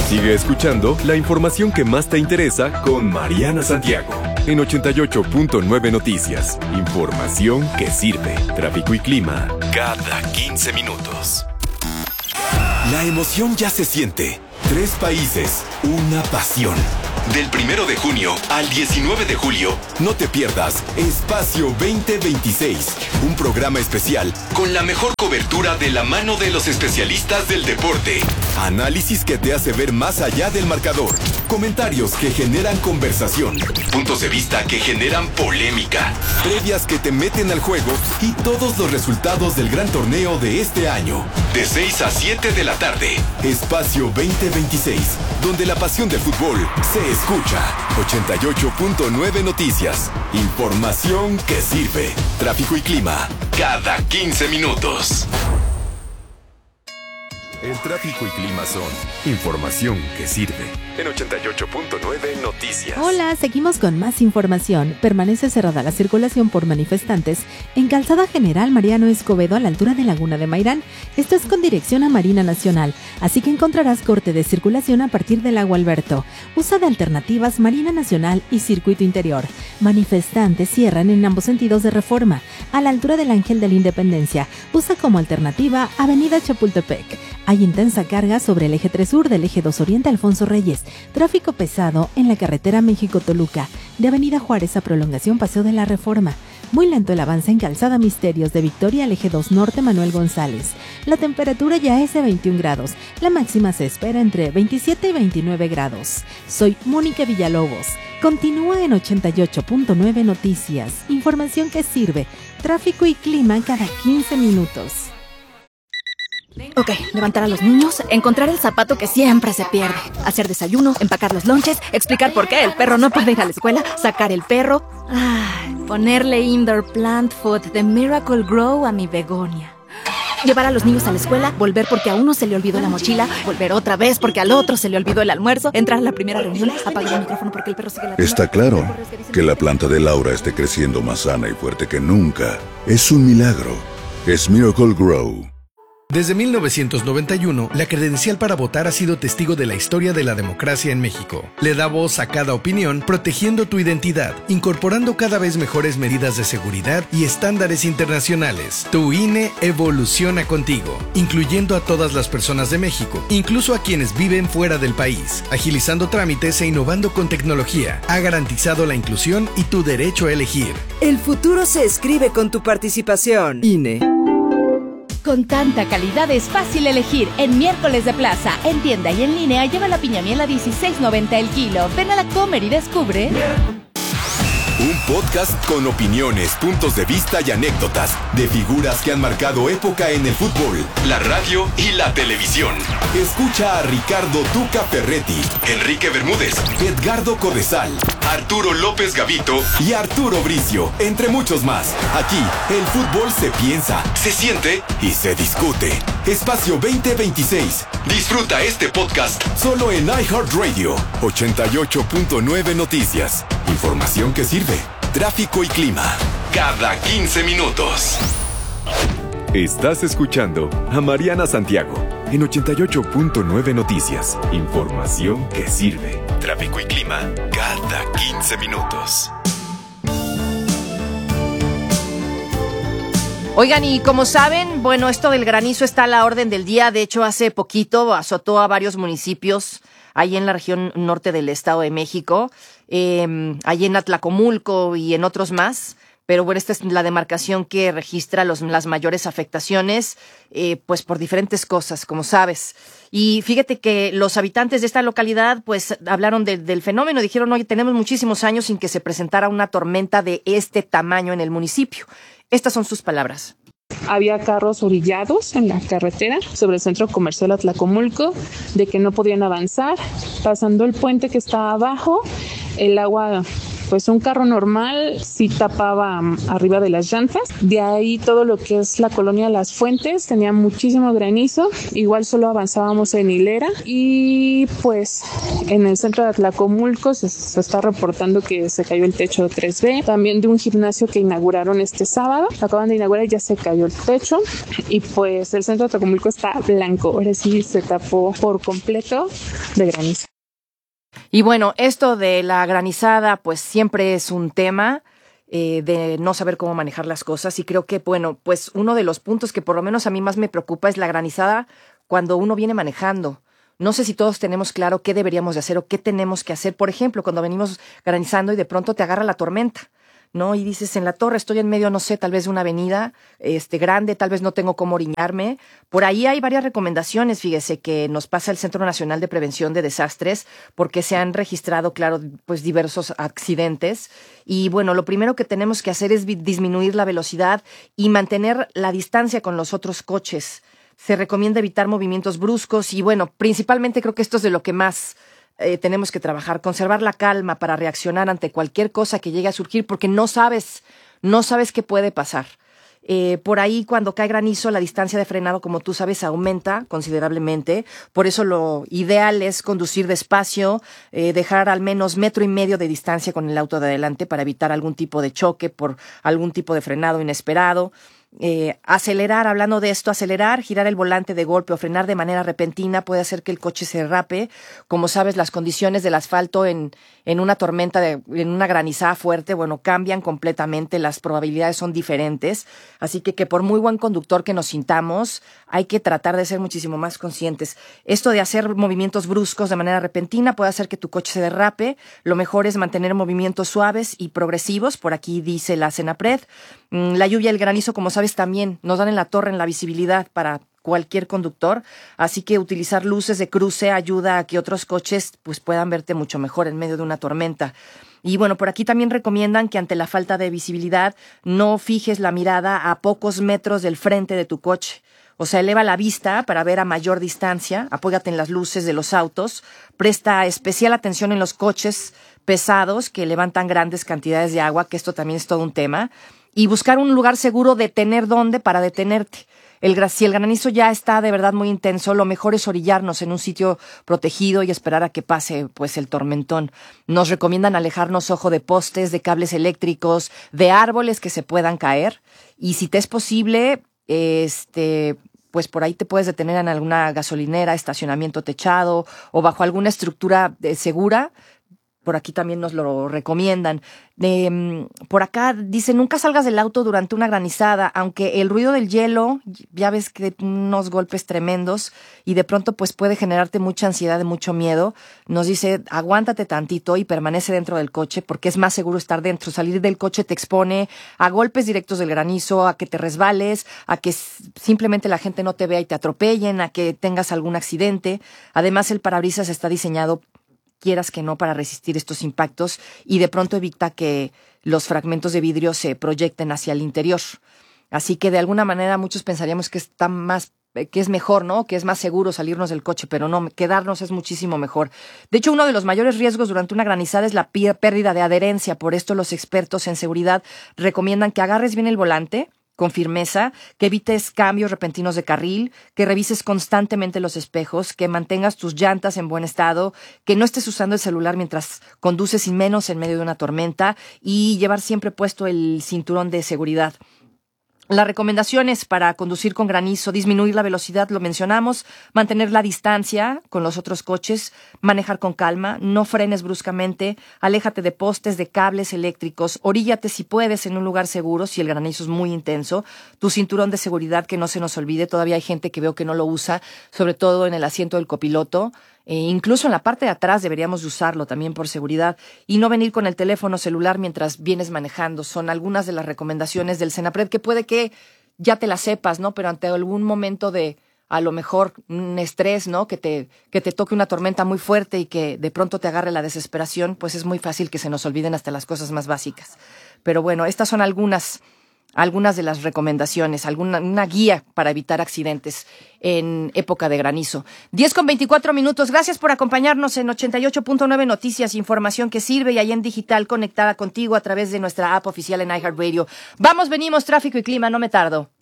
Sigue escuchando la información que más te interesa con Mariana Santiago en 88.9 Noticias. Información que sirve. Tráfico y clima cada 15 minutos. La emoción ya se siente. 3 países, una pasión. Del 1 de junio al 19 de julio, no te pierdas Espacio 2026, un programa especial con la mejor cobertura de la mano de los especialistas del deporte. Análisis que te hace ver más allá del marcador, comentarios que generan conversación, puntos de vista que generan polémica, previas que te meten al juego y todos los resultados del gran torneo de este año. De 6 a 7 de la tarde, Espacio 2026, donde la pasión del fútbol se escucha. 88.9 Noticias. Información que sirve. Tráfico y clima cada 15 minutos. El tráfico y clima son información que sirve. En 88.9 Noticias. Hola, seguimos con más información. Permanece cerrada la circulación por manifestantes en Calzada General Mariano Escobedo a la altura de Laguna de Mairán. Esto es con dirección a Marina Nacional, así que encontrarás corte de circulación a partir del Lago Alberto. Usa de alternativas Marina Nacional y Circuito Interior. Manifestantes cierran en ambos sentidos de Reforma, a la altura del Ángel de la Independencia. Usa como alternativa Avenida Chapultepec. Hay intensa carga sobre el eje 3 sur del eje 2 oriente Alfonso Reyes. Tráfico pesado en la carretera México-Toluca, de Avenida Juárez a prolongación Paseo de la Reforma. Muy lento el avance en Calzada Misterios de Victoria al eje 2 norte Manuel González. La temperatura ya es de 21 grados. La máxima se espera entre 27 y 29 grados. Soy Mónica Villalobos. Continúa en 88.9 Noticias. Información que sirve. Tráfico y clima cada 15 minutos. Ok, levantar a los niños, encontrar el zapato que siempre se pierde, hacer desayuno, empacar los lonches, explicar por qué el perro no puede ir a la escuela, sacar el perro, ponerle indoor plant food de Miracle Grow a mi begonia. Llevar a los niños a la escuela, volver porque a uno se le olvidó la mochila, volver otra vez porque al otro se le olvidó el almuerzo, entrar a la primera reunión, apagar el micrófono porque el perro sigue ladrando. Está claro que la planta de Laura esté creciendo más sana y fuerte que nunca. Es un milagro. Es Miracle Grow. Desde 1991, la credencial para votar ha sido testigo de la historia de la democracia en México. Le da voz a cada opinión, protegiendo tu identidad, incorporando cada vez mejores medidas de seguridad y estándares internacionales. Tu INE evoluciona contigo, incluyendo a todas las personas de México, incluso a quienes viven fuera del país, agilizando trámites e innovando con tecnología. Ha garantizado la inclusión y tu derecho a elegir. El futuro se escribe con tu participación. INE. Con tanta calidad es fácil elegir. En Miércoles de Plaza, en tienda y en línea, lleva la piña miel a $16.90 el kilo. Ven a la Comer y descubre. Un podcast con opiniones, puntos de vista y anécdotas de figuras que han marcado época en el fútbol, la radio y la televisión. Escucha a Ricardo Tuca Ferretti, Enrique Bermúdez, Edgardo Codesal, Arturo López Gavito y Arturo Bricio, entre muchos más. Aquí, el fútbol se piensa, se siente y se discute. Espacio 2026. Disfruta este podcast solo en iHeartRadio. 88.9 Noticias. Información que sirve. Tráfico y clima cada 15 minutos. Estás escuchando a Mariana Santiago en 88.9 Noticias. Información que sirve. Tráfico y clima cada 15 minutos. Oigan, y como saben, bueno, esto del granizo está a la orden del día. De hecho, hace poquito azotó a varios municipios ahí en la región norte del Estado de México, allí en Atlacomulco y en otros más. Pero bueno, esta es la demarcación que registra las mayores afectaciones, pues por diferentes cosas, como sabes. Y fíjate que los habitantes de esta localidad, pues hablaron del fenómeno. Dijeron, oye, tenemos muchísimos años sin que se presentara una tormenta de este tamaño en el municipio. Estas son sus palabras. Había carros orillados en la carretera sobre el centro comercial Atlacomulco, de que no podían avanzar. Pasando el puente que estaba abajo, el agua pues un carro normal sí tapaba arriba de las llantas. De ahí todo lo que es la colonia Las Fuentes tenía muchísimo granizo. Igual solo avanzábamos en hilera. Y pues en el centro de Atlacomulco se está reportando que se cayó el techo 3B. También de un gimnasio que inauguraron este sábado. Lo acaban de inaugurar y ya se cayó el techo. Y pues el centro de Atlacomulco está blanco. Ahora sí se tapó por completo de granizo. Y bueno, esto de la granizada pues siempre es un tema de no saber cómo manejar las cosas, y creo que, bueno, pues uno de los puntos que por lo menos a mí más me preocupa es la granizada cuando uno viene manejando. No sé si todos tenemos claro qué deberíamos de hacer o qué tenemos que hacer. Por ejemplo, cuando venimos granizando y de pronto te agarra la tormenta, ¿no? Y dices, en la torre estoy en medio, no sé, tal vez de una avenida grande, tal vez no tengo cómo oriñarme. Por ahí hay varias recomendaciones, fíjese, que nos pasa el Centro Nacional de Prevención de Desastres, porque se han registrado, claro, pues diversos accidentes. Y bueno, lo primero que tenemos que hacer es disminuir la velocidad y mantener la distancia con los otros coches. Se recomienda evitar movimientos bruscos y bueno, principalmente creo que esto es de lo que más tenemos que trabajar, conservar la calma para reaccionar ante cualquier cosa que llegue a surgir, porque no sabes qué puede pasar. Por ahí, cuando cae granizo, la distancia de frenado, como tú sabes, aumenta considerablemente. Por eso lo ideal es conducir despacio, dejar al menos 1.5 metros de distancia con el auto de adelante para evitar algún tipo de choque por algún tipo de frenado inesperado. Acelerar, hablando de esto, acelerar, girar el volante de golpe o frenar de manera repentina puede hacer que el coche se derrape. Como sabes, las condiciones del asfalto en una tormenta, en una granizada fuerte, bueno, cambian completamente, las probabilidades son diferentes, así que por muy buen conductor que nos sintamos, hay que tratar de ser muchísimo más conscientes. Esto de hacer movimientos bruscos de manera repentina puede hacer que tu coche se derrape. Lo mejor es mantener movimientos suaves y progresivos, por aquí dice la CENAPRED. La lluvia y el granizo, como sabes, también nos dan en la torre en la visibilidad para cualquier conductor, así que utilizar luces de cruce ayuda a que otros coches pues puedan verte mucho mejor en medio de una tormenta. Y bueno, por aquí también recomiendan que ante la falta de visibilidad no fijes la mirada a pocos metros del frente de tu coche. O sea, eleva la vista para ver a mayor distancia, apóyate en las luces de los autos, presta especial atención en los coches pesados que levantan grandes cantidades de agua, que esto también es todo un tema, y buscar un lugar seguro de tener dónde para detenerte. Si el granizo ya está de verdad muy intenso, lo mejor es orillarnos en un sitio protegido y esperar a que pase pues el tormentón. Nos recomiendan alejarnos, ojo, de postes, de cables eléctricos, de árboles que se puedan caer, y si te es posible, pues por ahí te puedes detener en alguna gasolinera, estacionamiento techado o bajo alguna estructura segura. Por aquí también nos lo recomiendan. Por acá dice, nunca salgas del auto durante una granizada, aunque el ruido del hielo, ya ves que unos golpes tremendos y de pronto pues puede generarte mucha ansiedad, mucho miedo. Nos dice, aguántate tantito y permanece dentro del coche porque es más seguro estar dentro. Salir del coche te expone a golpes directos del granizo, a que te resbales, a que simplemente la gente no te vea y te atropellen, a que tengas algún accidente. Además, el parabrisas está diseñado, quieras que no, para resistir estos impactos y de pronto evita que los fragmentos de vidrio se proyecten hacia el interior. Así que de alguna manera muchos pensaríamos que es mejor, ¿no? Que es más seguro salirnos del coche, pero no, quedarnos es muchísimo mejor. De hecho, uno de los mayores riesgos durante una granizada es la pérdida de adherencia. Por esto los expertos en seguridad recomiendan que agarres bien el volante con firmeza, que evites cambios repentinos de carril, que revises constantemente los espejos, que mantengas tus llantas en buen estado, que no estés usando el celular mientras conduces y menos en medio de una tormenta, y llevar siempre puesto el cinturón de seguridad. Las recomendaciones para conducir con granizo: disminuir la velocidad, lo mencionamos, mantener la distancia con los otros coches, manejar con calma, no frenes bruscamente, aléjate de postes, de cables eléctricos, oríllate si puedes en un lugar seguro si el granizo es muy intenso, tu cinturón de seguridad, que no se nos olvide, todavía hay gente que veo que no lo usa, sobre todo en el asiento del copiloto. Incluso en la parte de atrás deberíamos de usarlo también por seguridad, y no venir con el teléfono celular mientras vienes manejando. Son algunas de las recomendaciones del CENAPRED que puede que ya te las sepas, ¿no? Pero ante algún momento de, a lo mejor, un estrés, ¿no? Que te toque una tormenta muy fuerte y que de pronto te agarre la desesperación, pues es muy fácil que se nos olviden hasta las cosas más básicas. Pero bueno, estas son algunas algunas de las recomendaciones, una guía para evitar accidentes en época de granizo. 10:24. Gracias por acompañarnos en 88.9 Noticias, información que sirve, y ahí en digital conectada contigo a través de nuestra app oficial en iHeartRadio. Vamos, venimos, tráfico y clima, no me tardo.